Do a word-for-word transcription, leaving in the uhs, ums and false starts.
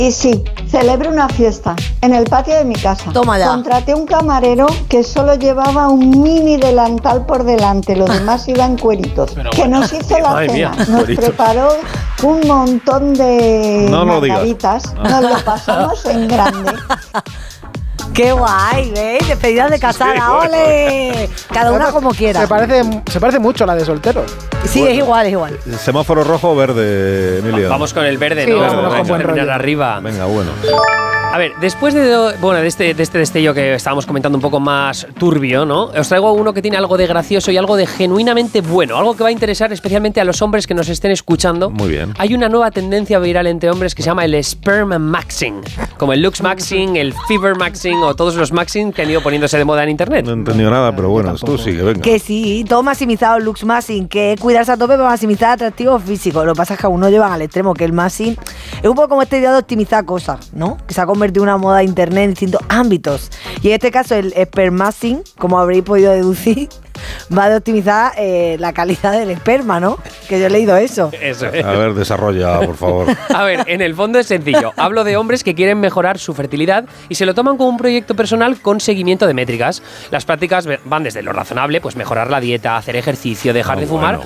Y sí, celebré una fiesta en el patio de mi casa. Toma ya. Contraté un camarero que solo llevaba un mini delantal por delante, los demás iban cueritos. Pero que bueno. nos hizo la Madre cena, mía, nos cueritos. preparó un montón de No lo digas. margaritas, No. nos lo pasamos en grande. ¡Qué guay! ¿Veis? Despedidas de casada, Sí, bueno. ¡ole! Cada una como quiera. Se parece, se parece mucho a la de solteros. Sí, es igual, es igual. Semáforo rojo o verde, Emilio. Vamos con el verde, Sí, ¿no? vámonos Vamos con a buen terminar rollo. arriba. Venga, bueno. A ver, después de, bueno, de, este, de este destello que estábamos comentando un poco más turbio, ¿no? Os traigo uno que tiene algo de gracioso y algo de genuinamente bueno. Algo que va a interesar especialmente a los hombres que nos estén escuchando. Muy bien. Hay una nueva tendencia viral entre hombres que se llama el Sperm Maxing. Como el Lux Maxing, el Fever Maxing o todos los Maxing que han ido poniéndose de moda en internet. No he entendido nada, pero bueno, tú sigue, venga. Que sí, todo maximizado, looks maxing, que es cuidarse a tope para maximizar atractivo físico. Lo que pasa es que aún no llevan al extremo, que el maxing es un poco como esta idea de optimizar cosas, ¿no? Que se ha convertido en una moda de internet en distintos ámbitos. Y en este caso, el spermaxing, como habréis podido deducir, va de optimizar eh, la calidad del esperma, ¿no? Que yo he leído eso. Eso es. A ver, desarrolla, por favor. A ver, en el fondo es sencillo. Hablo de hombres que quieren mejorar su fertilidad y se lo toman como un proyecto personal con seguimiento de métricas. Las prácticas van desde lo razonable, pues mejorar la dieta, hacer ejercicio, dejar Ah, de fumar, bueno.